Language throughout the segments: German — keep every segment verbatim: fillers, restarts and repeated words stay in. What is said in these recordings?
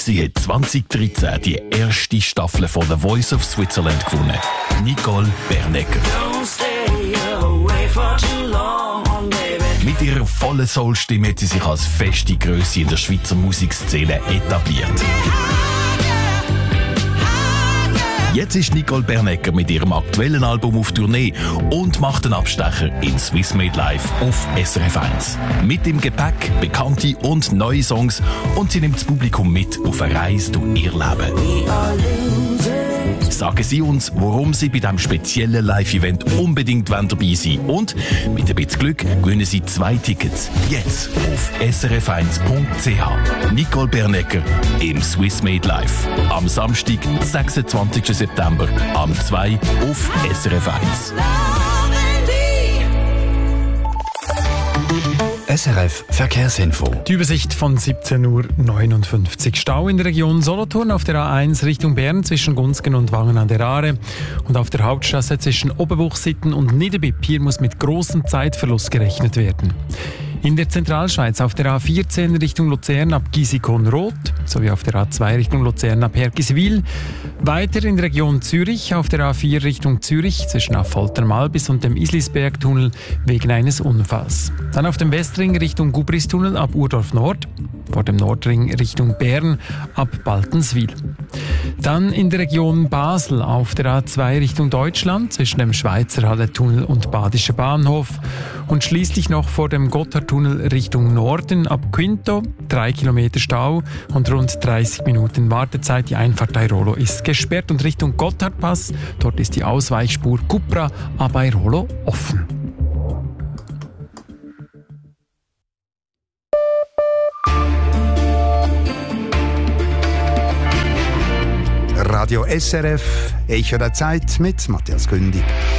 Sie hat zwanzig dreizehn die erste Staffel von The Voice of Switzerland gewonnen. Nicole Bernecker. Mit ihrer vollen Soul-Stimme hat sie sich als feste Grösse in der Schweizer Musikszene etabliert. Jetzt ist Nicole Bernecker mit ihrem aktuellen Album auf Tournee und macht einen Abstecher in Swiss Made Live auf S R F eins. Mit im Gepäck bekannte und neue Songs und sie nimmt das Publikum mit auf eine Reise durch ihr Leben. Sagen Sie uns, warum Sie bei diesem speziellen Live-Event unbedingt dabei sein wollen. Und mit ein bisschen Glück gewinnen Sie zwei Tickets. Jetzt auf s r f eins punkt c h. Nicole Bernecker im Swiss Made Live. Am Samstag, sechsundzwanzigsten September, am zwei auf S R F eins. S R F Verkehrsinfo. Die Übersicht von siebzehn Uhr neunundfünfzig. Stau in der Region Solothurn auf der A eins Richtung Bern zwischen Gunzgen und Wangen an der Aare. Und auf der Hauptstrasse zwischen Oberbuchsitten und Niederbipp. Hier muss mit großem Zeitverlust gerechnet werden. In der Zentralschweiz auf der A vierzehn Richtung Luzern ab Gisikon-Roth sowie auf der A zwei Richtung Luzern ab Hergiswil. Weiter in der Region Zürich auf der A vier Richtung Zürich zwischen Affolter-Malbis und dem Islisbergtunnel wegen eines Unfalls. Dann auf dem Westring Richtung Gubristunnel ab Urdorf Nord, vor dem Nordring Richtung Bern ab Baltenswil. Dann in der Region Basel auf der A zwei Richtung Deutschland zwischen dem Schweizer Halletunnel und Badischer Bahnhof und schließlich noch vor dem Gotthardtunnel Richtung Norden ab Quinto, drei Kilometer Stau und rund dreißig Minuten Wartezeit. Die Einfahrt Airolo ist gesperrt und Richtung Gotthardpass, dort ist die Ausweichspur Cupra ab Airolo offen. Radio S R F, Echo der Zeit mit Matthias Gündig.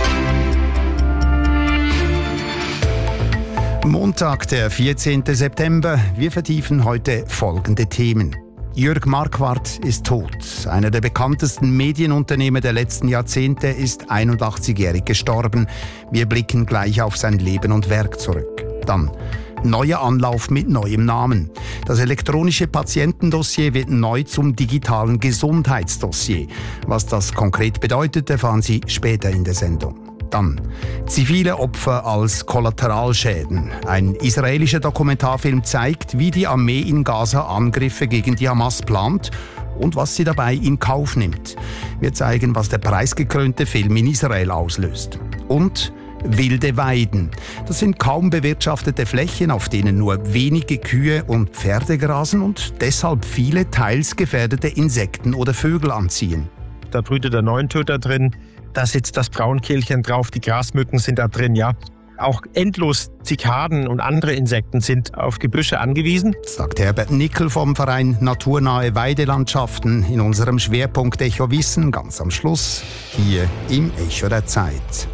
Montag, der vierzehnten September. Wir vertiefen heute folgende Themen. Jörg Marquardt ist tot. Einer der bekanntesten Medienunternehmer der letzten Jahrzehnte ist einundachtzigjährig gestorben. Wir blicken gleich auf sein Leben und Werk zurück. Dann neuer Anlauf mit neuem Namen. Das elektronische Patientendossier wird neu zum digitalen Gesundheitsdossier. Was das konkret bedeutet, erfahren Sie später in der Sendung. Dann zivile Opfer als Kollateralschäden. Ein israelischer Dokumentarfilm zeigt, wie die Armee in Gaza Angriffe gegen die Hamas plant und was sie dabei in Kauf nimmt. Wir zeigen, was der preisgekrönte Film in Israel auslöst. Und wilde Weiden. Das sind kaum bewirtschaftete Flächen, auf denen nur wenige Kühe und Pferde grasen und deshalb viele teils gefährdete Insekten oder Vögel anziehen. Da brütet der Neuntöter drin, da sitzt das Braunkehlchen drauf, die Grasmücken sind da drin, ja. Auch endlos Zikaden und andere Insekten sind auf Gebüsche angewiesen. Sagt Herbert Nickel vom Verein Naturnahe Weidelandschaften in unserem Schwerpunkt Echo Wissen, ganz am Schluss, hier im Echo der Zeit.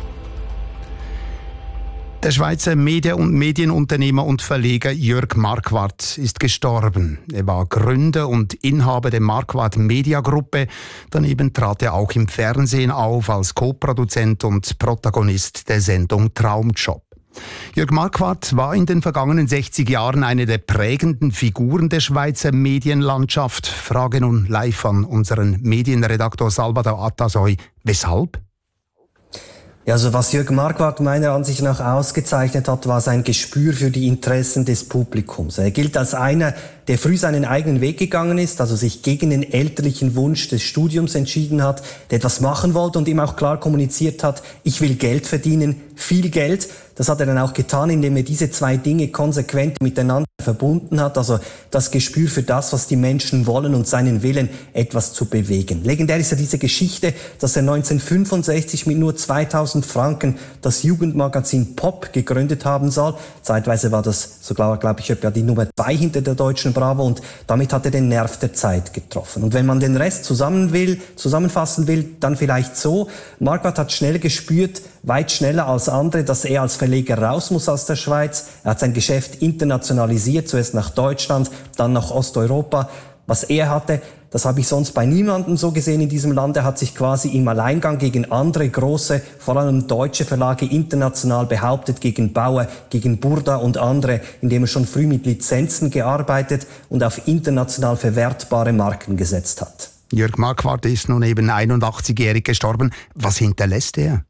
Der Schweizer Medien- und Medienunternehmer und Verleger Jörg Marquardt ist gestorben. Er war Gründer und Inhaber der Marquardt Media Gruppe. Daneben trat er auch im Fernsehen auf als Co-Produzent und Protagonist der Sendung Traumjob. Jörg Marquardt war in den vergangenen sechzig Jahren eine der prägenden Figuren der Schweizer Medienlandschaft. Frage nun live an unseren Medienredaktor Salvador Atasoy. Weshalb? Ja, also was Jörg Marquardt meiner Ansicht nach ausgezeichnet hat, war sein Gespür für die Interessen des Publikums. Er gilt als einer, der früh seinen eigenen Weg gegangen ist, also sich gegen den elterlichen Wunsch des Studiums entschieden hat, der etwas machen wollte und ihm auch klar kommuniziert hat, ich will Geld verdienen, viel Geld. Das hat er dann auch getan, indem er diese zwei Dinge konsequent miteinander verbunden hat, also das Gespür für das, was die Menschen wollen und seinen Willen, etwas zu bewegen. Legendär ist ja diese Geschichte, dass er neunzehnhundertfünfundsechzig mit nur zweitausend Franken das Jugendmagazin Pop gegründet haben soll. Zeitweise war das sogar, glaube ich, etwa die Nummer zwei hinter der deutschen Bravo und damit hat er den Nerv der Zeit getroffen. Und wenn man den Rest zusammen will, zusammenfassen will, dann vielleicht so. Marquardt hat schnell gespürt, weit schneller als andere, dass er als Verleger raus muss aus der Schweiz. Er hat sein Geschäft internationalisiert, zuerst nach Deutschland, dann nach Osteuropa. Was er hatte, das habe ich sonst bei niemandem so gesehen in diesem Land. Er hat sich quasi im Alleingang gegen andere große, vor allem deutsche Verlage international behauptet, gegen Bauer, gegen Burda und andere, indem er schon früh mit Lizenzen gearbeitet und auf international verwertbare Marken gesetzt hat. Jörg Marquardt ist nun eben einundachtzigjährig gestorben. Was hinterlässt er?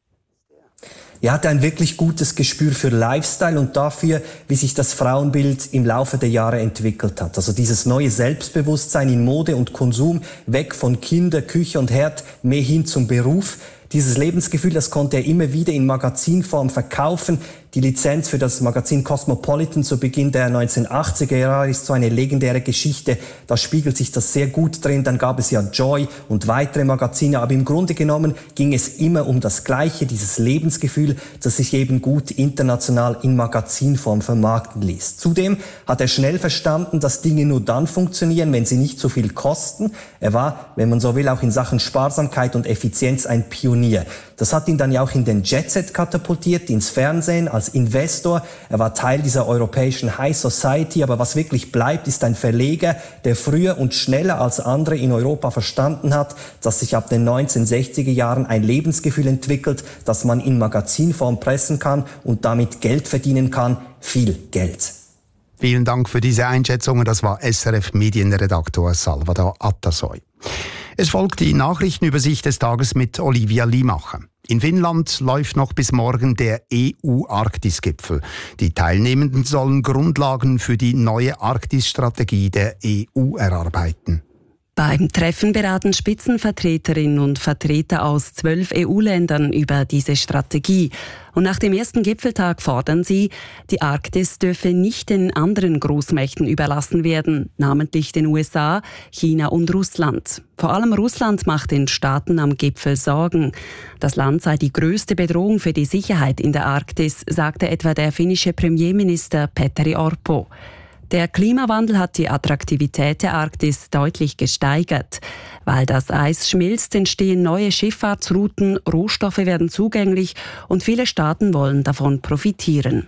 Er hatte ein wirklich gutes Gespür für Lifestyle und dafür, wie sich das Frauenbild im Laufe der Jahre entwickelt hat. Also dieses neue Selbstbewusstsein in Mode und Konsum, weg von Kinder, Küche und Herd, mehr hin zum Beruf. Dieses Lebensgefühl, das konnte er immer wieder in Magazinform verkaufen. Die Lizenz für das Magazin Cosmopolitan zu Beginn der neunzehnhundertachtziger Jahre ist so eine legendäre Geschichte. Da spiegelt sich das sehr gut drin. Dann gab es ja Joy und weitere Magazine. Aber im Grunde genommen ging es immer um das Gleiche, dieses Lebensgefühl, das sich eben gut international in Magazinform vermarkten ließ. Zudem hat er schnell verstanden, dass Dinge nur dann funktionieren, wenn sie nicht so viel kosten. Er war, wenn man so will, auch in Sachen Sparsamkeit und Effizienz ein Pionier. Das hat ihn dann ja auch in den Jet-Set katapultiert, ins Fernsehen, als Investor. Er war Teil dieser europäischen High Society, aber was wirklich bleibt, ist ein Verleger, der früher und schneller als andere in Europa verstanden hat, dass sich ab den neunzehnhundertsechziger Jahren ein Lebensgefühl entwickelt, das man in Magazinform pressen kann und damit Geld verdienen kann, viel Geld. Vielen Dank für diese Einschätzungen. Das war S R F-Medienredaktor Salvador Atassoy. Es folgt die Nachrichtenübersicht des Tages mit Olivia Limacher. In Finnland läuft noch bis morgen der E U-Arktis-Gipfel. Die Teilnehmenden sollen Grundlagen für die neue Arktis-Strategie der E U erarbeiten. Beim Treffen beraten Spitzenvertreterinnen und Vertreter aus zwölf E U-Ländern über diese Strategie. Und nach dem ersten Gipfeltag fordern sie, die Arktis dürfe nicht den anderen Großmächten überlassen werden, namentlich den U S A, China und Russland. Vor allem Russland macht den Staaten am Gipfel Sorgen. Das Land sei die größte Bedrohung für die Sicherheit in der Arktis, sagte etwa der finnische Premierminister Petteri Orpo. Der Klimawandel hat die Attraktivität der Arktis deutlich gesteigert. Weil das Eis schmilzt, entstehen neue Schifffahrtsrouten, Rohstoffe werden zugänglich und viele Staaten wollen davon profitieren.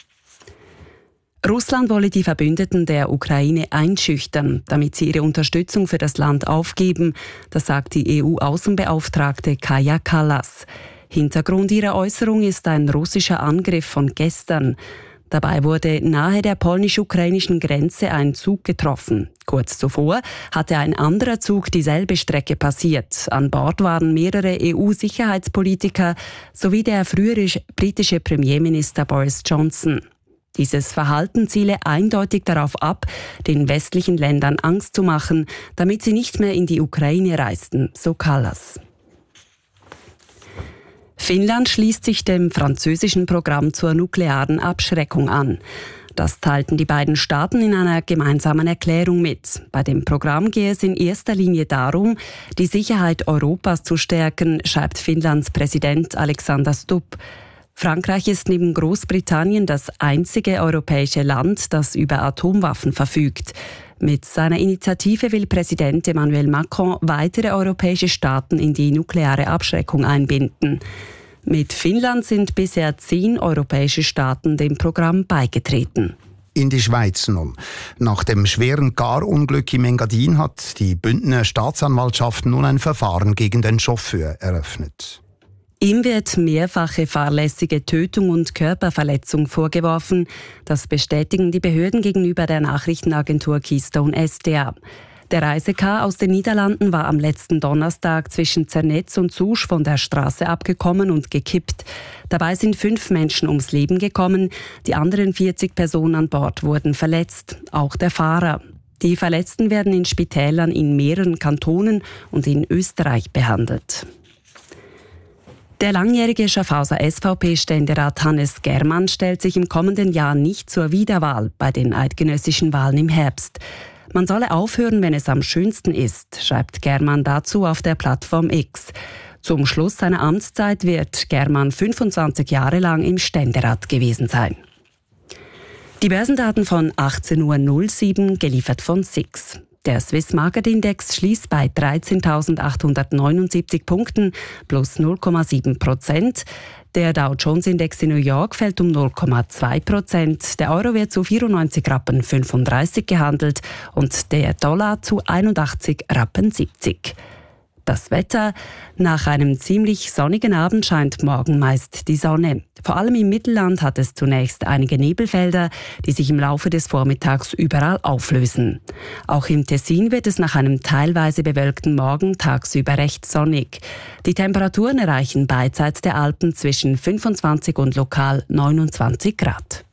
Russland wolle die Verbündeten der Ukraine einschüchtern, damit sie ihre Unterstützung für das Land aufgeben. Das sagt die E U-Außenbeauftragte Kaja Kallas. Hintergrund ihrer Äußerung ist ein russischer Angriff von gestern. Dabei wurde nahe der polnisch-ukrainischen Grenze ein Zug getroffen. Kurz zuvor hatte ein anderer Zug dieselbe Strecke passiert. An Bord waren mehrere E U-Sicherheitspolitiker sowie der frühere britische Premierminister Boris Johnson. Dieses Verhalten ziele eindeutig darauf ab, den westlichen Ländern Angst zu machen, damit sie nicht mehr in die Ukraine reisten, so Kallas. Finnland schließt sich dem französischen Programm zur nuklearen Abschreckung an. Das teilten die beiden Staaten in einer gemeinsamen Erklärung mit. Bei dem Programm gehe es in erster Linie darum, die Sicherheit Europas zu stärken, schreibt Finnlands Präsident Alexander Stubb. Frankreich ist neben Großbritannien das einzige europäische Land, das über Atomwaffen verfügt. Mit seiner Initiative will Präsident Emmanuel Macron weitere europäische Staaten in die nukleare Abschreckung einbinden. Mit Finnland sind bisher zehn europäische Staaten dem Programm beigetreten. In die Schweiz nun. Nach dem schweren Garunglück im Engadin hat die Bündner Staatsanwaltschaft nun ein Verfahren gegen den Chauffeur eröffnet. Ihm wird mehrfache fahrlässige Tötung und Körperverletzung vorgeworfen. Das bestätigen die Behörden gegenüber der Nachrichtenagentur Keystone S D A. Der Reisecar aus den Niederlanden war am letzten Donnerstag zwischen Zernetz und Susch von der Straße abgekommen und gekippt. Dabei sind fünf Menschen ums Leben gekommen. Die anderen vierzig Personen an Bord wurden verletzt, auch der Fahrer. Die Verletzten werden in Spitälern in mehreren Kantonen und in Österreich behandelt. Der langjährige Schaffhauser S V P-Ständerat Hannes Germann stellt sich im kommenden Jahr nicht zur Wiederwahl bei den eidgenössischen Wahlen im Herbst. Man solle aufhören, wenn es am schönsten ist, schreibt Germann dazu auf der Plattform X. Zum Schluss seiner Amtszeit wird Germann fünfundzwanzig Jahre lang im Ständerat gewesen sein. Die Börsendaten von achtzehn Uhr null sieben, geliefert von S I X. Der Swiss Market Index schließt bei dreizehntausendachthundertneunundsiebzig Punkten plus null Komma sieben Prozent. Der Dow Jones Index in New York fällt um null Komma zwei Prozent. Der Euro wird zu vierundneunzig Rappen fünfunddreißig gehandelt und der Dollar zu einundachtzig Rappen siebzig. Das Wetter: Nach einem ziemlich sonnigen Abend scheint morgen meist die Sonne. Vor allem im Mittelland hat es zunächst einige Nebelfelder, die sich im Laufe des Vormittags überall auflösen. Auch im Tessin wird es nach einem teilweise bewölkten Morgen tagsüber recht sonnig. Die Temperaturen erreichen beidseits der Alpen zwischen fünfundzwanzig und lokal neunundzwanzig Grad.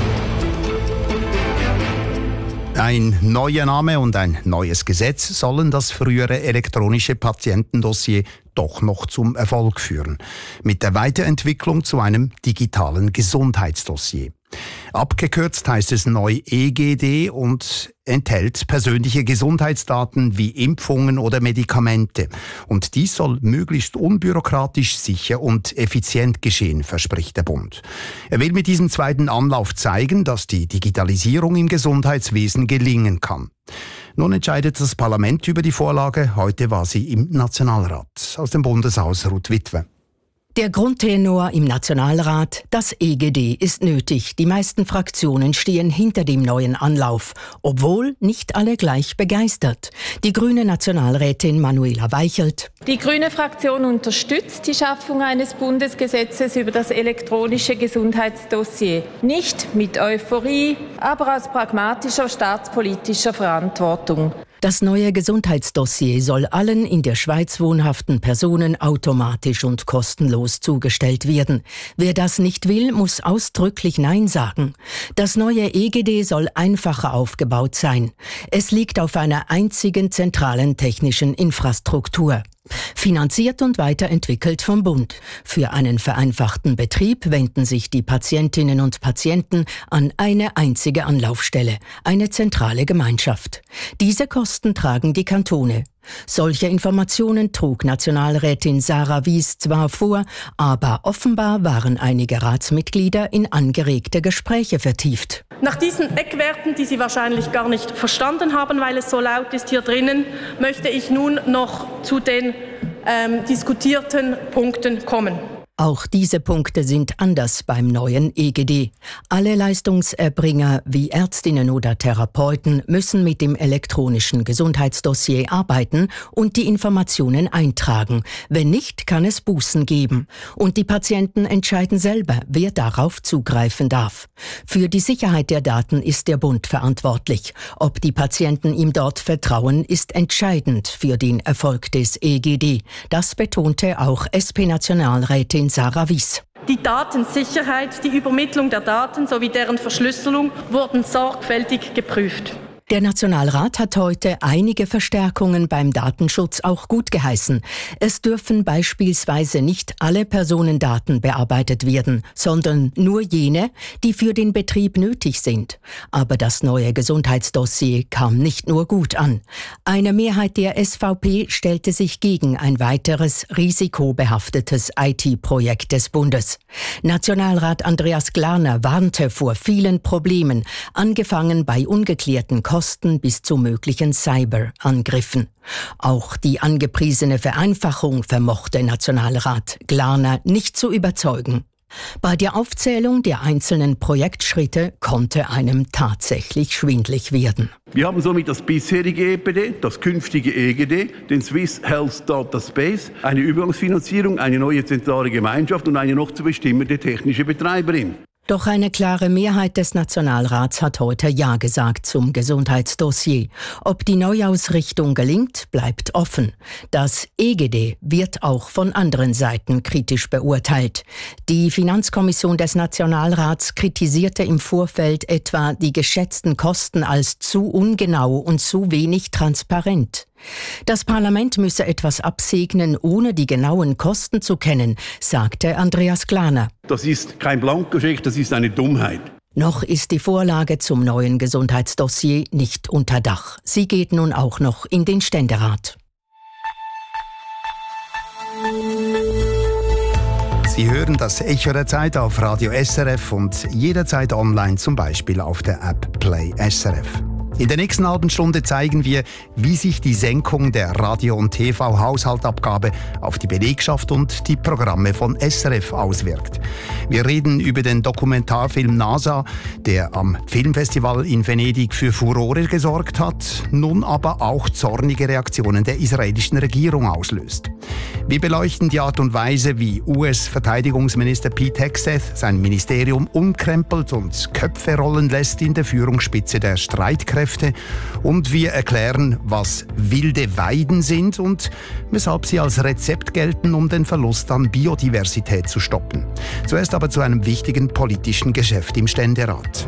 Ein neuer Name und ein neues Gesetz sollen das frühere elektronische Patientendossier doch noch zum Erfolg führen. Mit der Weiterentwicklung zu einem digitalen Gesundheitsdossier. Abgekürzt heißt es neu E G D und enthält persönliche Gesundheitsdaten wie Impfungen oder Medikamente. Und dies soll möglichst unbürokratisch, sicher und effizient geschehen, verspricht der Bund. Er will mit diesem zweiten Anlauf zeigen, dass die Digitalisierung im Gesundheitswesen gelingen kann. Nun entscheidet das Parlament über die Vorlage. Heute war sie im Nationalrat. Aus dem Bundeshaus Ruth Witwe. Der Grundtenor im Nationalrat: Das E G D ist nötig. Die meisten Fraktionen stehen hinter dem neuen Anlauf, obwohl nicht alle gleich begeistert. Die grüne Nationalrätin Manuela Weichelt: Die grüne Fraktion unterstützt die Schaffung eines Bundesgesetzes über das elektronische Gesundheitsdossier. Nicht mit Euphorie, aber aus pragmatischer staatspolitischer Verantwortung. Das neue Gesundheitsdossier soll allen in der Schweiz wohnhaften Personen automatisch und kostenlos zugestellt werden. Wer das nicht will, muss ausdrücklich Nein sagen. Das neue E G D soll einfacher aufgebaut sein. Es liegt auf einer einzigen zentralen technischen Infrastruktur. Finanziert und weiterentwickelt vom Bund. Für einen vereinfachten Betrieb wenden sich die Patientinnen und Patienten an eine einzige Anlaufstelle, eine zentrale Gemeinschaft. Diese Kosten tragen die Kantone. Solche Informationen trug Nationalrätin Sarah Wies zwar vor, aber offenbar waren einige Ratsmitglieder in angeregte Gespräche vertieft. Nach diesen Eckwerten, die Sie wahrscheinlich gar nicht verstanden haben, weil es so laut ist hier drinnen, möchte ich nun noch zu den ähm, diskutierten Punkten kommen. Auch diese Punkte sind anders beim neuen E G D. Alle Leistungserbringer wie Ärztinnen oder Therapeuten müssen mit dem elektronischen Gesundheitsdossier arbeiten und die Informationen eintragen. Wenn nicht, kann es Bußen geben. Und die Patienten entscheiden selber, wer darauf zugreifen darf. Für die Sicherheit der Daten ist der Bund verantwortlich. Ob die Patienten ihm dort vertrauen, ist entscheidend für den Erfolg des E G D. Das betonte auch S P-Nationalrätin Sarah Wies. Die Datensicherheit, die Übermittlung der Daten sowie deren Verschlüsselung wurden sorgfältig geprüft. Der Nationalrat hat heute einige Verstärkungen beim Datenschutz auch gut geheißen. Es dürfen beispielsweise nicht alle Personendaten bearbeitet werden, sondern nur jene, die für den Betrieb nötig sind. Aber das neue Gesundheitsdossier kam nicht nur gut an. Eine Mehrheit der S V P stellte sich gegen ein weiteres risikobehaftetes I T-Projekt des Bundes. Nationalrat Andreas Glarner warnte vor vielen Problemen, angefangen bei ungeklärten Kosten bis zu möglichen Cyberangriffen. Auch die angepriesene Vereinfachung vermochte Nationalrat Glarner nicht zu überzeugen. Bei der Aufzählung der einzelnen Projektschritte konnte einem tatsächlich schwindlig werden. Wir haben somit das bisherige E P D, das künftige E G D, den Swiss Health Data Space, eine Übergangsfinanzierung, eine neue zentrale Gemeinschaft und eine noch zu bestimmende technische Betreiberin. Doch eine klare Mehrheit des Nationalrats hat heute Ja gesagt zum Gesundheitsdossier. Ob die Neuausrichtung gelingt, bleibt offen. Das E G D wird auch von anderen Seiten kritisch beurteilt. Die Finanzkommission des Nationalrats kritisierte im Vorfeld etwa die geschätzten Kosten als zu ungenau und zu wenig transparent. Das Parlament müsse etwas absegnen, ohne die genauen Kosten zu kennen, sagte Andreas Glarner. Das ist kein Blankoscheck, das ist eine Dummheit. Noch ist die Vorlage zum neuen Gesundheitsdossier nicht unter Dach. Sie geht nun auch noch in den Ständerat. Sie hören das Echo der Zeit auf Radio S R F und jederzeit online, zum Beispiel auf der App Play S R F. In der nächsten halben Stunde zeigen wir, wie sich die Senkung der Radio- und T V-Haushaltabgabe auf die Belegschaft und die Programme von S R F auswirkt. Wir reden über den Dokumentarfilm NASA, der am Filmfestival in Venedig für Furore gesorgt hat, nun aber auch zornige Reaktionen der israelischen Regierung auslöst. Wir beleuchten die Art und Weise, wie U S-Verteidigungsminister Pete Hegseth sein Ministerium umkrempelt und Köpfe rollen lässt in der Führungsspitze der Streitkräfte. Und wir erklären, was wilde Weiden sind und weshalb sie als Rezept gelten, um den Verlust an Biodiversität zu stoppen. Zuerst aber zu einem wichtigen politischen Geschäft im Ständerat.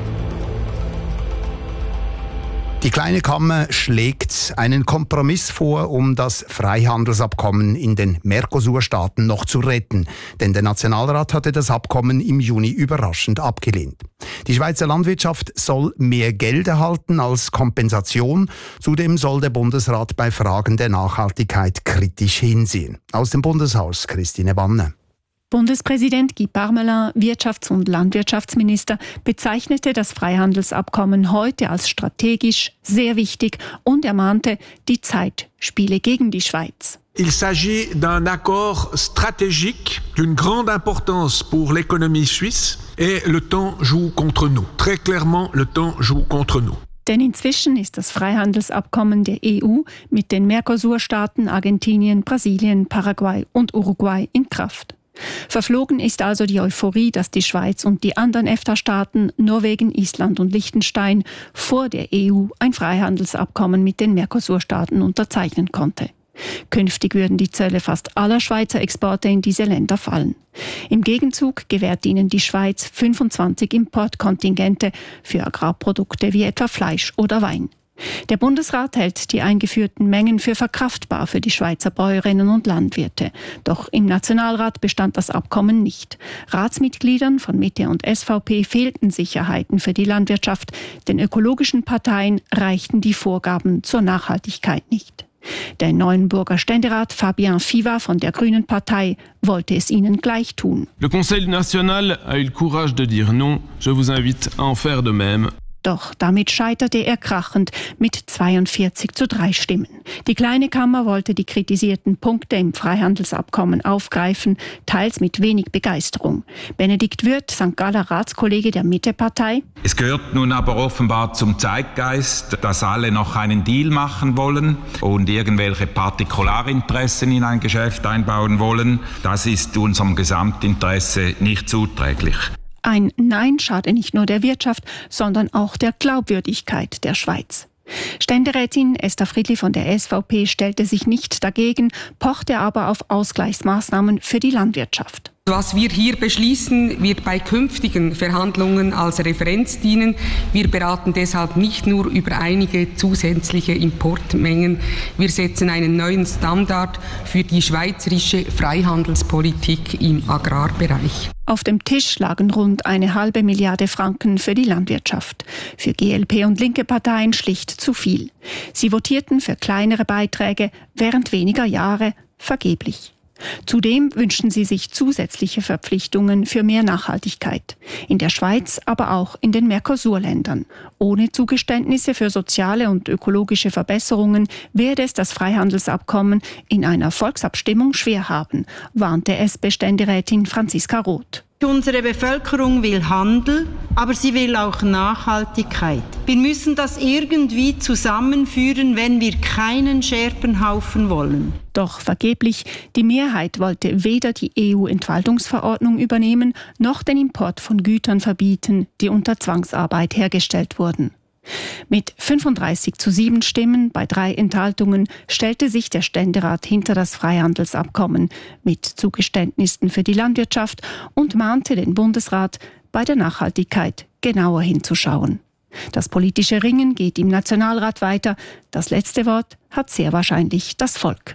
Die Kleine Kammer schlägt einen Kompromiss vor, um das Freihandelsabkommen in den Mercosur-Staaten noch zu retten. Denn der Nationalrat hatte das Abkommen im Juni überraschend abgelehnt. Die Schweizer Landwirtschaft soll mehr Geld erhalten als Kompensation. Zudem soll der Bundesrat bei Fragen der Nachhaltigkeit kritisch hinsehen. Aus dem Bundeshaus Christine Wanne. Bundespräsident Guy Parmelin, Wirtschafts- und Landwirtschaftsminister, bezeichnete das Freihandelsabkommen heute als strategisch sehr wichtig und ermahnte, die Zeit spiele gegen die Schweiz. Il s'agit d'un accord stratégique d'une grande importance pour l'économie suisse et le temps joue contre nous. Très clairement, le temps joue contre nous. Denn inzwischen ist das Freihandelsabkommen der E U mit den Mercosur-Staaten Argentinien, Brasilien, Paraguay und Uruguay in Kraft. Verflogen ist also die Euphorie, dass die Schweiz und die anderen EFTA-Staaten, Norwegen, Island und Liechtenstein, vor der E U ein Freihandelsabkommen mit den Mercosur-Staaten unterzeichnen konnte. Künftig würden die Zölle fast aller Schweizer Exporte in diese Länder fallen. Im Gegenzug gewährt ihnen die Schweiz fünfundzwanzig Importkontingente für Agrarprodukte wie etwa Fleisch oder Wein. Der Bundesrat hält die eingeführten Mengen für verkraftbar für die Schweizer Bäuerinnen und Landwirte. Doch im Nationalrat bestand das Abkommen nicht. Ratsmitgliedern von Mitte und S V P fehlten Sicherheiten für die Landwirtschaft. Den ökologischen Parteien reichten die Vorgaben zur Nachhaltigkeit nicht. Der Neuenburger Ständerat Fabien Fiva von der Grünen Partei wollte es ihnen gleich tun. Le Conseil national a eu le courage de dire non. Je vous invite à en faire de même. Doch damit scheiterte er krachend mit zweiundvierzig zu drei Stimmen. Die Kleine Kammer wollte die kritisierten Punkte im Freihandelsabkommen aufgreifen, teils mit wenig Begeisterung. Benedikt Würth, Sankt Galler Ratskollege der Mitte-Partei. Es gehört nun aber offenbar zum Zeitgeist, dass alle noch einen Deal machen wollen und irgendwelche Partikularinteressen in ein Geschäft einbauen wollen. Das ist unserem Gesamtinteresse nicht zuträglich. Ein Nein schade nicht nur der Wirtschaft, sondern auch der Glaubwürdigkeit der Schweiz. Ständerätin Esther Friedli von der S V P stellte sich nicht dagegen, pochte aber auf Ausgleichsmaßnahmen für die Landwirtschaft. Was wir hier beschließen, wird bei künftigen Verhandlungen als Referenz dienen. Wir beraten deshalb nicht nur über einige zusätzliche Importmengen. Wir setzen einen neuen Standard für die schweizerische Freihandelspolitik im Agrarbereich. Auf dem Tisch lagen rund eine halbe Milliarde Franken für die Landwirtschaft. Für G L P und linke Parteien schlicht zu viel. Sie votierten für kleinere Beiträge während weniger Jahre vergeblich. Zudem wünschen sie sich zusätzliche Verpflichtungen für mehr Nachhaltigkeit. In der Schweiz, aber auch in den Mercosur-Ländern. Ohne Zugeständnisse für soziale und ökologische Verbesserungen werde es das Freihandelsabkommen in einer Volksabstimmung schwer haben, warnte S P-Ständerätin Franziska Roth. Unsere Bevölkerung will Handel, aber sie will auch Nachhaltigkeit. Wir müssen das irgendwie zusammenführen, wenn wir keinen Scherbenhaufen wollen. Doch vergeblich, die Mehrheit wollte weder die E U-Entwaldungsverordnung übernehmen, noch den Import von Gütern verbieten, die unter Zwangsarbeit hergestellt wurden. Mit fünfunddreißig zu sieben Stimmen bei drei Enthaltungen stellte sich der Ständerat hinter das Freihandelsabkommen mit Zugeständnissen für die Landwirtschaft und mahnte den Bundesrat, bei der Nachhaltigkeit genauer hinzuschauen. Das politische Ringen geht im Nationalrat weiter. Das letzte Wort hat sehr wahrscheinlich das Volk.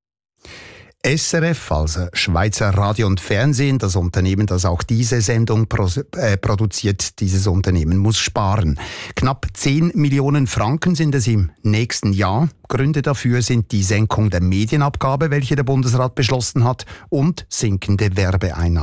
S R F, also Schweizer Radio und Fernsehen, das Unternehmen, das auch diese Sendung pro, äh, produziert, dieses Unternehmen muss sparen. Knapp zehn Millionen Franken sind es im nächsten Jahr. Gründe dafür sind die Senkung der Medienabgabe, welche der Bundesrat beschlossen hat, und sinkende Werbeeinnahmen.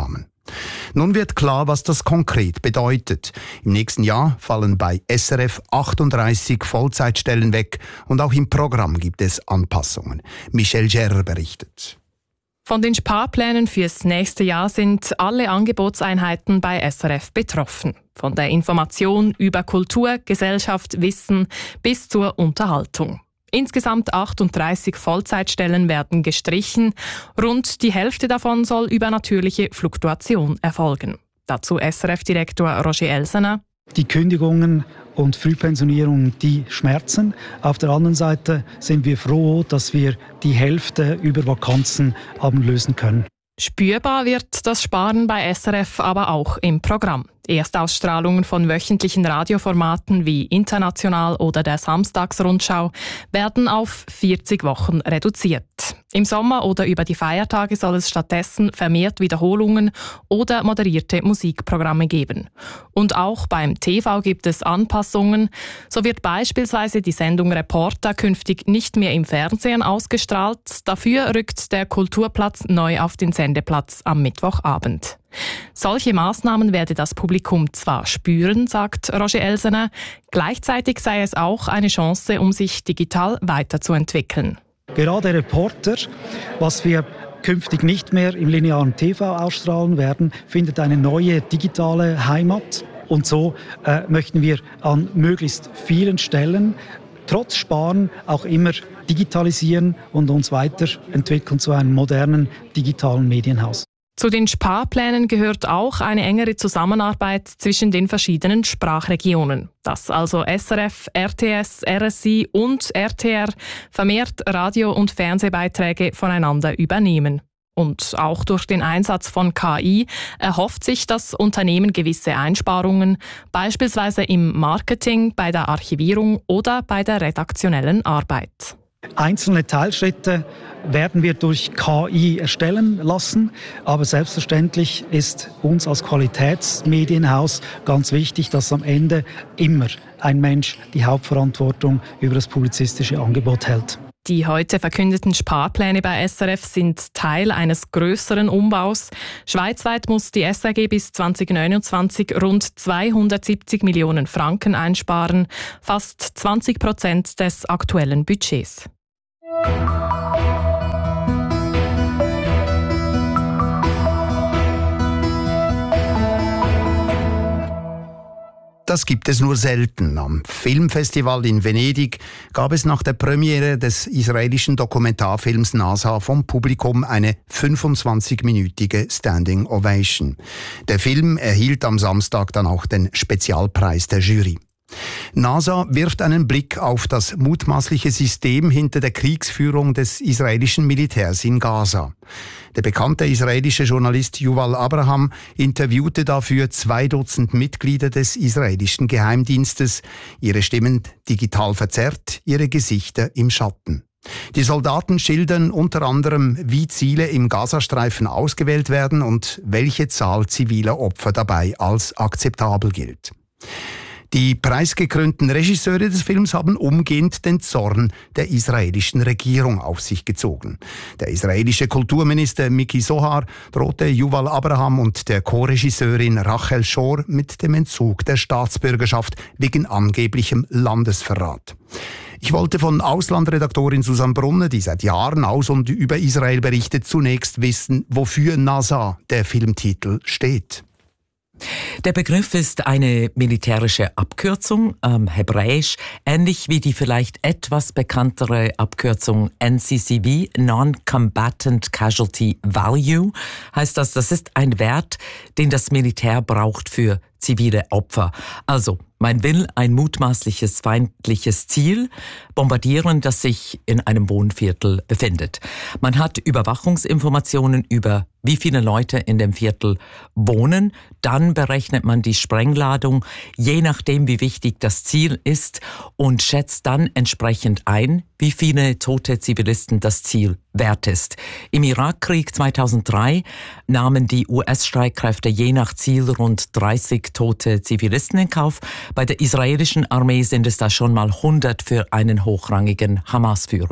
Nun wird klar, was das konkret bedeutet. Im nächsten Jahr fallen bei S R F achtunddreißig Vollzeitstellen weg und auch im Programm gibt es Anpassungen. Michelle Gerrer berichtet. Von den Sparplänen fürs nächste Jahr sind alle Angebotseinheiten bei S R F betroffen. Von der Information über Kultur, Gesellschaft, Wissen bis zur Unterhaltung. Insgesamt achtunddreißig Vollzeitstellen werden gestrichen. Rund die Hälfte davon soll über natürliche Fluktuation erfolgen. Dazu S R F-Direktor Roger Elsener. Die Kündigungen und Frühpensionierungen, die schmerzen. Auf der anderen Seite sind wir froh, dass wir die Hälfte über Vakanzen haben lösen können. Spürbar wird das Sparen bei S R F aber auch im Programm. Erstausstrahlungen von wöchentlichen Radioformaten wie International oder der Samstagsrundschau werden auf vierzig Wochen reduziert. Im Sommer oder über die Feiertage soll es stattdessen vermehrt Wiederholungen oder moderierte Musikprogramme geben. Und auch beim T V gibt es Anpassungen. So wird beispielsweise die Sendung Reporter künftig nicht mehr im Fernsehen ausgestrahlt. Dafür rückt der Kulturplatz neu auf den Sendeplatz am Mittwochabend. Solche Maßnahmen werde das Publikum zwar spüren, sagt Roger Elsener, gleichzeitig sei es auch eine Chance, um sich digital weiterzuentwickeln. Gerade Reporter, was wir künftig nicht mehr im linearen T V ausstrahlen werden, findet eine neue digitale Heimat. Und so äh, möchten wir an möglichst vielen Stellen trotz Sparen auch immer digitalisieren und uns weiterentwickeln zu einem modernen digitalen Medienhaus. Zu den Sparplänen gehört auch eine engere Zusammenarbeit zwischen den verschiedenen Sprachregionen. Dass also S R F, R T S, R S I und R T R vermehrt Radio- und Fernsehbeiträge voneinander übernehmen. Und auch durch den Einsatz von K I erhofft sich das Unternehmen gewisse Einsparungen, beispielsweise im Marketing, bei der Archivierung oder bei der redaktionellen Arbeit. Einzelne Teilschritte werden wir durch K I erstellen lassen, aber selbstverständlich ist uns als Qualitätsmedienhaus ganz wichtig, dass am Ende immer ein Mensch die Hauptverantwortung über das publizistische Angebot hält. Die heute verkündeten Sparpläne bei S R F sind Teil eines grösseren Umbaus. Schweizweit muss die S R G bis zwanzig neunundzwanzig rund zweihundertsiebzig Millionen Franken einsparen, fast zwanzig Prozent des aktuellen Budgets. Das gibt es nur selten. Am Filmfestival in Venedig gab es nach der Premiere des israelischen Dokumentarfilms NASA vom Publikum eine fünfundzwanzigminütige Standing Ovation. Der Film erhielt am Samstag dann auch den Spezialpreis der Jury. NASA wirft einen Blick auf das mutmaßliche System hinter der Kriegsführung des israelischen Militärs in Gaza. Der bekannte israelische Journalist Yuval Abraham interviewte dafür zwei Dutzend Mitglieder des israelischen Geheimdienstes, ihre Stimmen digital verzerrt, ihre Gesichter im Schatten. Die Soldaten schildern unter anderem, wie Ziele im Gazastreifen ausgewählt werden und welche Zahl ziviler Opfer dabei als akzeptabel gilt. Die preisgekrönten Regisseure des Films haben umgehend den Zorn der israelischen Regierung auf sich gezogen. Der israelische Kulturminister Miki Zohar drohte Yuval Abraham und der Co-Regisseurin Rachel Shor mit dem Entzug der Staatsbürgerschaft wegen angeblichem Landesverrat. Ich wollte von Auslandredaktorin Susanne Brunner, die seit Jahren aus und über Israel berichtet, zunächst wissen, wofür NASA, der Filmtitel, steht. Der Begriff ist eine militärische Abkürzung, ähm, hebräisch, ähnlich wie die vielleicht etwas bekanntere Abkürzung N C C V, Non-Combatant Casualty Value, heißt das, das ist ein Wert, den das Militär braucht für zivile Opfer. Also, man will ein mutmaßliches feindliches Ziel bombardieren, das sich in einem Wohnviertel befindet. Man hat Überwachungsinformationen über wie viele Leute in dem Viertel wohnen. Dann berechnet man die Sprengladung, je nachdem, wie wichtig das Ziel ist, und schätzt dann entsprechend ein, wie viele tote Zivilisten das Ziel wert ist. Im Irakkrieg zweitausenddrei nahmen die U S-Streitkräfte je nach Ziel rund dreißig tote Zivilisten in Kauf. Bei der israelischen Armee sind es da schon mal hundert für einen hochrangigen Hamas-Führer.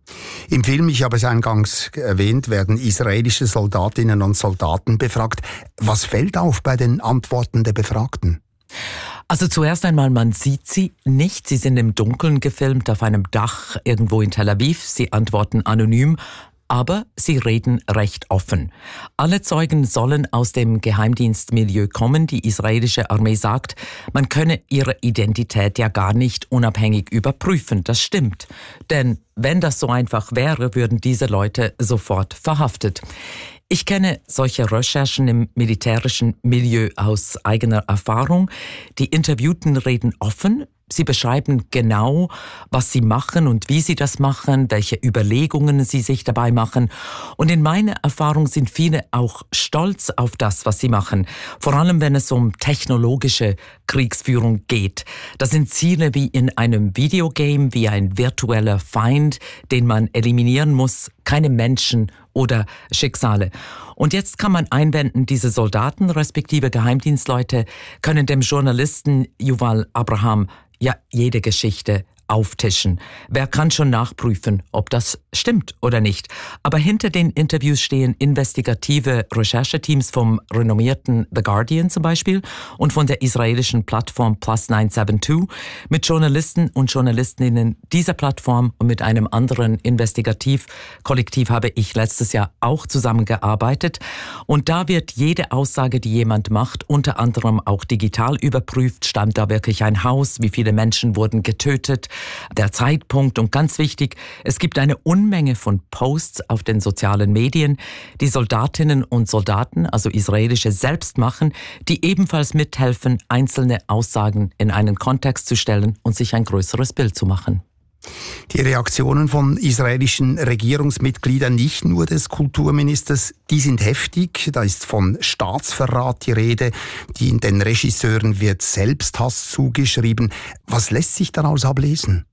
Im Film, ich habe es eingangs erwähnt, werden israelische Soldatinnen und Soldaten befragt. Was fällt auf bei den Antworten der Befragten? Also zuerst einmal, man sieht sie nicht. Sie sind im Dunkeln gefilmt auf einem Dach irgendwo in Tel Aviv. Sie antworten anonym. Aber sie reden recht offen. Alle Zeugen sollen aus dem Geheimdienstmilieu kommen. Die israelische Armee sagt, man könne ihre Identität ja gar nicht unabhängig überprüfen. Das stimmt. Denn wenn das so einfach wäre, würden diese Leute sofort verhaftet. Ich kenne solche Recherchen im militärischen Milieu aus eigener Erfahrung. Die Interviewten reden offen. Sie beschreiben genau, was sie machen und wie sie das machen, welche Überlegungen sie sich dabei machen. Und in meiner Erfahrung sind viele auch stolz auf das, was sie machen. Vor allem, wenn es um technologische Kriegsführung geht. Das sind Ziele wie in einem Videogame, wie ein virtueller Feind, den man eliminieren muss, keine Menschen oder Schicksale. Und jetzt kann man einwenden, diese Soldaten respektive Geheimdienstleute können dem Journalisten Yuval Abraham ja jede Geschichte auftischen. Wer kann schon nachprüfen, ob das stimmt oder nicht? Aber hinter den Interviews stehen investigative Rechercheteams vom renommierten The Guardian zum Beispiel und von der israelischen Plattform Plus neun sieben zwei mit Journalisten und Journalistinnen dieser Plattform und mit einem anderen Investigativkollektiv habe ich letztes Jahr auch zusammengearbeitet. Und da wird jede Aussage, die jemand macht, unter anderem auch digital überprüft. Stammt da wirklich ein Haus? Wie viele Menschen wurden getötet? Der Zeitpunkt und ganz wichtig, es gibt eine Unmenge von Posts auf den sozialen Medien, die Soldatinnen und Soldaten, also israelische, selbst machen, die ebenfalls mithelfen, einzelne Aussagen in einen Kontext zu stellen und sich ein größeres Bild zu machen. Die Reaktionen von israelischen Regierungsmitgliedern, nicht nur des Kulturministers, die sind heftig. Da ist von Staatsverrat die Rede. Die, den Regisseuren wird Selbsthass zugeschrieben. Was lässt sich daraus ablesen?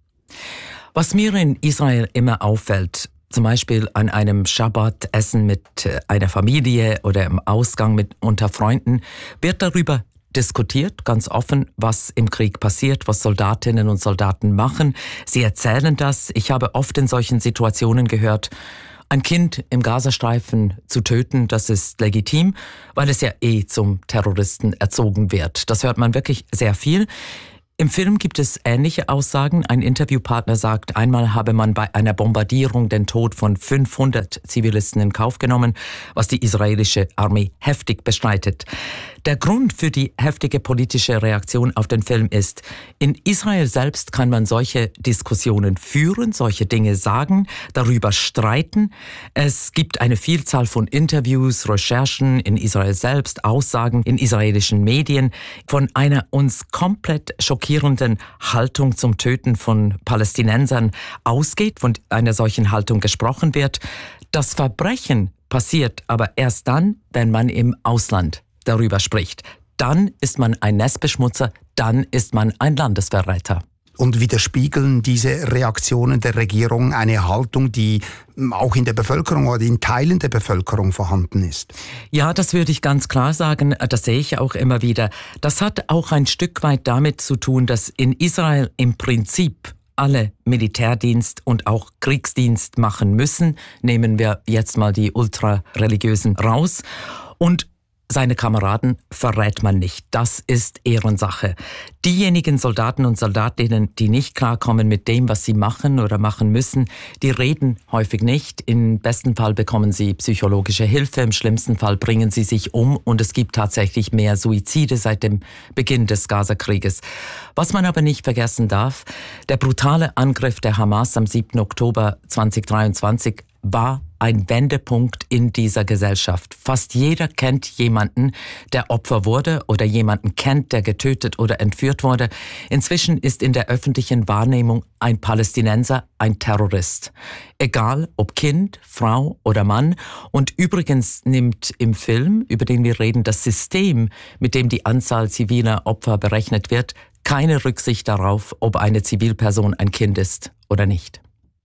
Was mir in Israel immer auffällt, zum Beispiel an einem Schabbat-Essen mit einer Familie oder im Ausgang mit unter Freunden, wird darüber diskutiert, ganz offen, was im Krieg passiert, was Soldatinnen und Soldaten machen. Sie erzählen das. Ich habe oft in solchen Situationen gehört, ein Kind im Gazastreifen zu töten, das ist legitim, weil es ja eh zum Terroristen erzogen wird. Das hört man wirklich sehr viel. Im Film gibt es ähnliche Aussagen. Ein Interviewpartner sagt, einmal habe man bei einer Bombardierung den Tod von fünfhundert Zivilisten in Kauf genommen, was die israelische Armee heftig bestreitet. Der Grund für die heftige politische Reaktion auf den Film ist, in Israel selbst kann man solche Diskussionen führen, solche Dinge sagen, darüber streiten. Es gibt eine Vielzahl von Interviews, Recherchen in Israel selbst, Aussagen in israelischen Medien von einer uns komplett schockierenden Haltung zum Töten von Palästinensern ausgeht, von einer solchen Haltung gesprochen wird. Das Verbrechen passiert aber erst dann, wenn man im Ausland darüber spricht. Dann ist man ein Nestbeschmutzer, dann ist man ein Landesverräter. Und widerspiegeln diese Reaktionen der Regierung eine Haltung, die auch in der Bevölkerung oder in Teilen der Bevölkerung vorhanden ist? Ja, das würde ich ganz klar sagen. Das sehe ich auch immer wieder. Das hat auch ein Stück weit damit zu tun, dass in Israel im Prinzip alle Militärdienst und auch Kriegsdienst machen müssen. Nehmen wir jetzt mal die Ultrareligiösen raus. Und seine Kameraden verrät man nicht. Das ist Ehrensache. Diejenigen Soldaten und Soldatinnen, die nicht klarkommen mit dem, was sie machen oder machen müssen, die reden häufig nicht. Im besten Fall bekommen sie psychologische Hilfe, im schlimmsten Fall bringen sie sich um und es gibt tatsächlich mehr Suizide seit dem Beginn des Gazakrieges. Was man aber nicht vergessen darf, der brutale Angriff der Hamas am siebten Oktober zweitausenddreiundzwanzig war ein Wendepunkt in dieser Gesellschaft. Fast jeder kennt jemanden, der Opfer wurde oder jemanden kennt, der getötet oder entführt wurde. Inzwischen ist in der öffentlichen Wahrnehmung ein Palästinenser ein Terrorist. Egal ob Kind, Frau oder Mann. Und übrigens nimmt im Film, über den wir reden, das System, mit dem die Anzahl ziviler Opfer berechnet wird, keine Rücksicht darauf, ob eine Zivilperson ein Kind ist oder nicht.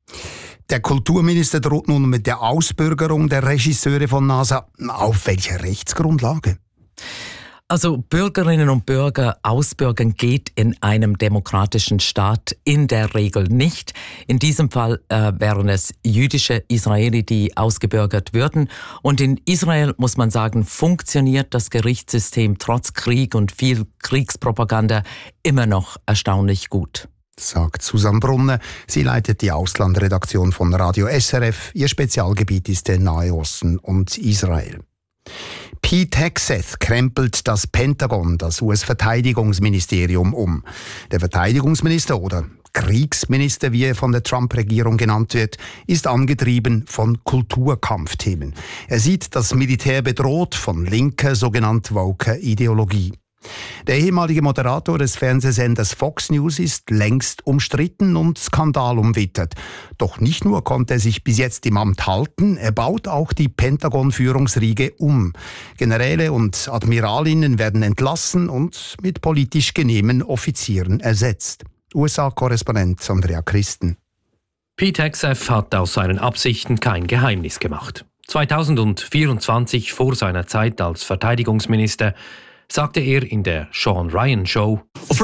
Der Kulturminister droht nun mit der Ausbürgerung der Regisseure von NASA. Auf welcher Rechtsgrundlage? Also Bürgerinnen und Bürger ausbürgern geht in einem demokratischen Staat in der Regel nicht. In diesem Fall äh, wären es jüdische Israeli, die ausgebürgert würden. Und in Israel, muss man sagen, funktioniert das Gerichtssystem trotz Krieg und viel Kriegspropaganda immer noch erstaunlich gut. Sagt Susanne Brunner. Sie leitet die Auslandredaktion von Radio S R F. Ihr Spezialgebiet ist der Nahe Osten und Israel. Pete Hegseth krempelt das Pentagon, das U S-Verteidigungsministerium, um. Der Verteidigungsminister oder Kriegsminister, wie er von der Trump-Regierung genannt wird, ist angetrieben von Kulturkampfthemen. Er sieht das Militär bedroht von linker, sogenannter woker Ideologie. Der ehemalige Moderator des Fernsehsenders Fox News ist längst umstritten und skandalumwittert. Doch nicht nur konnte er sich bis jetzt im Amt halten, er baut auch die Pentagon-Führungsriege um. Generäle und Admiralinnen werden entlassen und mit politisch genehmen Offizieren ersetzt. U S A-Korrespondent Andrea Christen. Pete Hegseth hat aus seinen Absichten kein Geheimnis gemacht. zweitausendvierundzwanzig, vor seiner Zeit als Verteidigungsminister, sagte er in der Sean Ryan Show: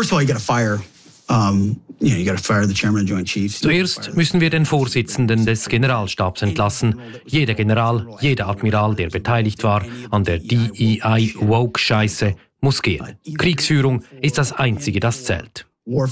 Zuerst müssen wir den Vorsitzenden des Generalstabs entlassen. Jeder General, jeder Admiral, der beteiligt war an der D E I-Woke-Scheiße, muss gehen. Kriegsführung ist das Einzige, das zählt.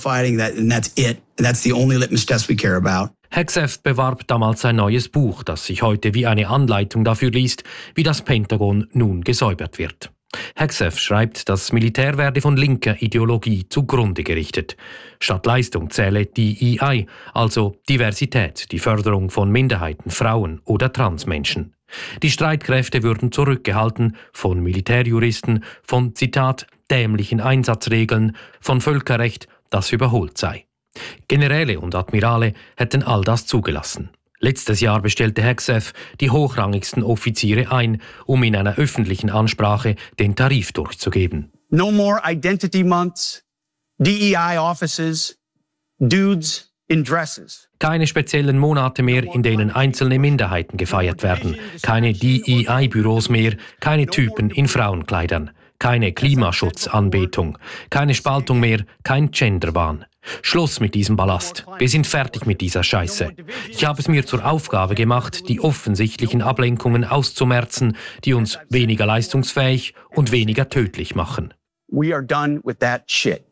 Hegseth bewarb damals sein neues Buch, das sich heute wie eine Anleitung dafür liest, wie das Pentagon nun gesäubert wird. Hegseth schreibt, das Militär werde von linker Ideologie zugrunde gerichtet. Statt Leistung zähle D E I, also Diversität, die Förderung von Minderheiten, Frauen oder Transmenschen. Die Streitkräfte würden zurückgehalten von Militärjuristen, von, Zitat, dämlichen Einsatzregeln, von Völkerrecht, das überholt sei. Generäle und Admirale hätten all das zugelassen. Letztes Jahr bestellte Hegseth die hochrangigsten Offiziere ein, um in einer öffentlichen Ansprache den Tarif durchzugeben. No more identity months, D E I offices, dudes in dresses. Keine speziellen Monate mehr, in denen einzelne Minderheiten gefeiert werden. Keine D E I-Büros mehr, keine Typen in Frauenkleidern. Keine Klimaschutzanbetung. Keine Spaltung mehr, kein Genderwahn. Schluss mit diesem Ballast. Wir sind fertig mit dieser Scheiße. Ich habe es mir zur Aufgabe gemacht, die offensichtlichen Ablenkungen auszumerzen, die uns weniger leistungsfähig und weniger tödlich machen. We are done with that shit.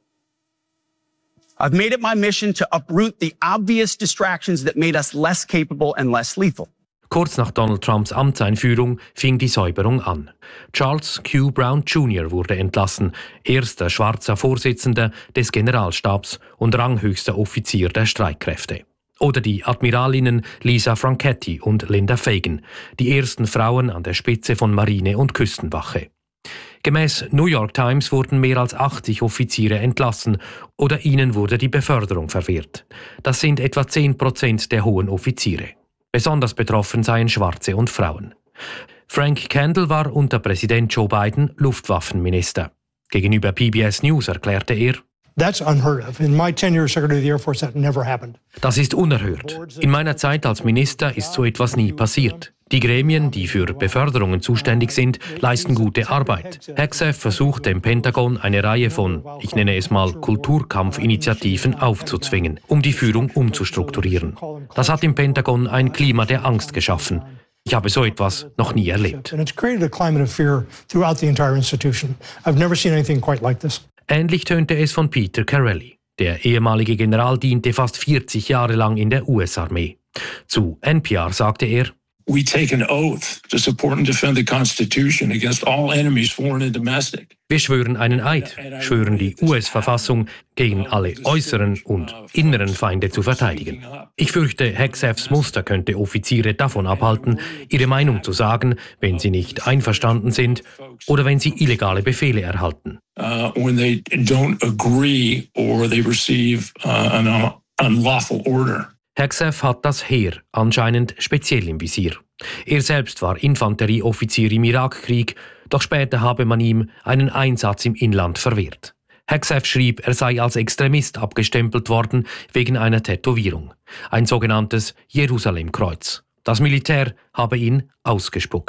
I've made it my mission to uproot the obvious distractions that made us less capable and less lethal. Kurz nach Donald Trumps Amtseinführung fing die Säuberung an. Charles Q. Brown Junior wurde entlassen, erster schwarzer Vorsitzender des Generalstabs und ranghöchster Offizier der Streitkräfte. Oder die Admiralinnen Lisa Franchetti und Linda Fagan, die ersten Frauen an der Spitze von Marine- und Küstenwache. Gemäß New York Times wurden mehr als achtzig Offiziere entlassen oder ihnen wurde die Beförderung verwehrt. Das sind etwa zehn Prozent der hohen Offiziere. Besonders betroffen seien Schwarze und Frauen. Frank Kendall war unter Präsident Joe Biden Luftwaffenminister. Gegenüber P B S News erklärte er: That's unheard of. In my tenure as Secretary of the Air Force, that never happened. Das ist unerhört. In meiner Zeit als Minister ist so etwas nie passiert. Die Gremien, die für Beförderungen zuständig sind, leisten gute Arbeit. Hegseth versucht dem Pentagon eine Reihe von, ich nenne es mal, Kulturkampfinitiativen aufzuzwingen, um die Führung umzustrukturieren. Das hat im Pentagon ein Klima der Angst geschaffen. Ich habe so etwas noch nie erlebt. Ähnlich tönte es von Peter Carelli. Der ehemalige General diente fast vierzig Jahre lang in der U S-Armee. Zu N P R sagte er: We take an oath to support and defend the Constitution against all enemies, foreign and domestic. Wir schwören einen Eid, schwören die U S-Verfassung gegen alle äußeren und inneren Feinde zu verteidigen. Ich fürchte, Hegseths Muster könnte Offiziere davon abhalten, ihre Meinung zu sagen, wenn sie nicht einverstanden sind oder wenn sie illegale Befehle erhalten. Uh, when they don't agree or they receive uh, an unlawful order. Hegseth hat das Heer anscheinend speziell im Visier. Er selbst war Infanterieoffizier im Irakkrieg, doch später habe man ihm einen Einsatz im Inland verwehrt. Hegseth schrieb, er sei als Extremist abgestempelt worden wegen einer Tätowierung, ein sogenanntes Jerusalemkreuz. Das Militär habe ihn ausgespuckt.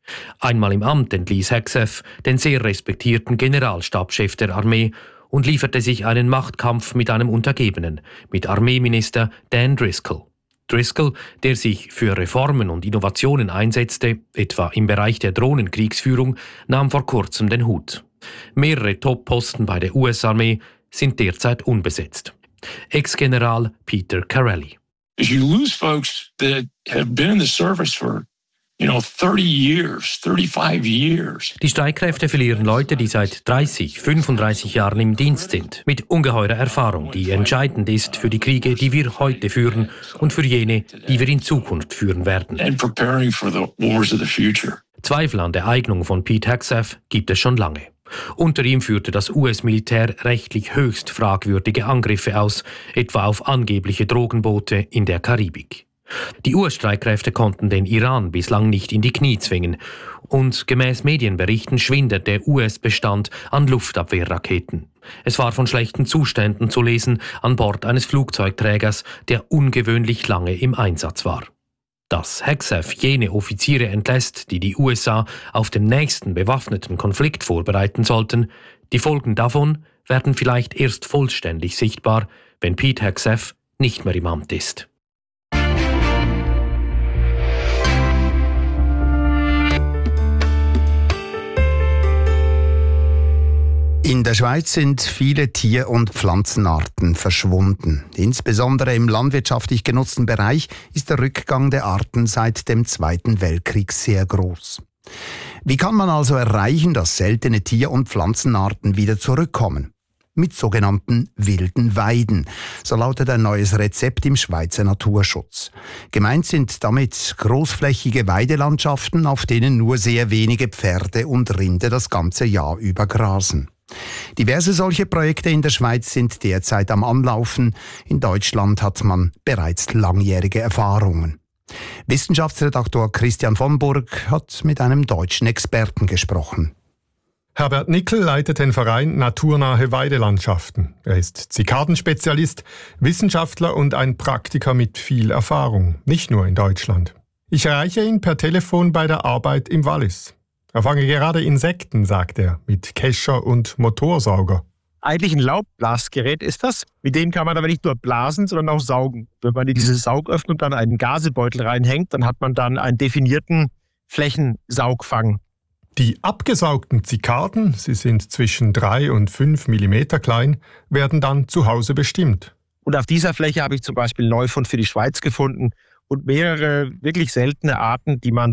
Einmal im Amt entließ Hegseth den sehr respektierten Generalstabschef der Armee und lieferte sich einen Machtkampf mit einem Untergebenen, mit Armeeminister Dan Driscoll. Driscoll, der sich für Reformen und Innovationen einsetzte, etwa im Bereich der Drohnenkriegsführung, nahm vor kurzem den Hut. Mehrere Top-Posten bei der U S-Armee sind derzeit unbesetzt. Ex-General Peter Carelli. You lose folks that have been in the service for You know, thirty years, thirty-five years. Die Streitkräfte verlieren Leute, die seit dreißig, fünfunddreißig Jahren im Dienst sind, mit ungeheurer Erfahrung, die entscheidend ist für die Kriege, die wir heute führen und für jene, die wir in Zukunft führen werden. And preparing for the wars of the future. Zweifel an der Eignung von Pete Hegseth gibt es schon lange. Unter ihm führte das U S-Militär rechtlich höchst fragwürdige Angriffe aus, etwa auf angebliche Drogenboote in der Karibik. Die U S-Streitkräfte konnten den Iran bislang nicht in die Knie zwingen und gemäß Medienberichten schwindet der U S-Bestand an Luftabwehrraketen. Es war von schlechten Zuständen zu lesen an Bord eines Flugzeugträgers, der ungewöhnlich lange im Einsatz war. Dass Hegseth jene Offiziere entlässt, die die U S A auf den nächsten bewaffneten Konflikt vorbereiten sollten, die Folgen davon werden vielleicht erst vollständig sichtbar, wenn Pete Hegseth nicht mehr im Amt ist. In der Schweiz sind viele Tier- und Pflanzenarten verschwunden. Insbesondere im landwirtschaftlich genutzten Bereich ist der Rückgang der Arten seit dem Zweiten Weltkrieg sehr groß. Wie kann man also erreichen, dass seltene Tier- und Pflanzenarten wieder zurückkommen? Mit sogenannten wilden Weiden. So lautet ein neues Rezept im Schweizer Naturschutz. Gemeint sind damit großflächige Weidelandschaften, auf denen nur sehr wenige Pferde und Rinder das ganze Jahr über grasen. Diverse solche Projekte in der Schweiz sind derzeit am Anlaufen. In Deutschland hat man bereits langjährige Erfahrungen. Wissenschaftsredaktor Christian von Burg hat mit einem deutschen Experten gesprochen. Herbert Nickel leitet den Verein Naturnahe Weidelandschaften. Er ist Zikadenspezialist, Wissenschaftler und ein Praktiker mit viel Erfahrung, nicht nur in Deutschland. Ich erreiche ihn per Telefon bei der Arbeit im Wallis. Er fange gerade Insekten, sagt er, mit Kescher und Motorsauger. Eigentlich ein Laubblasgerät ist das. Mit dem kann man aber nicht nur blasen, sondern auch saugen. Wenn man in diese Saugöffnung dann einen Gasebeutel reinhängt, dann hat man dann einen definierten Flächensaugfang. Die abgesaugten Zikaden, sie sind zwischen drei und fünf Millimeter klein, werden dann zu Hause bestimmt. Und auf dieser Fläche habe ich zum Beispiel einen Neufund für die Schweiz gefunden und mehrere wirklich seltene Arten, die man